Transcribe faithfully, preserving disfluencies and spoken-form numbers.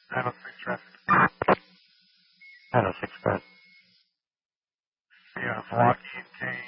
nine oh six traffic. nine oh six, go ahead. Yeah, Milwaukee and Kane.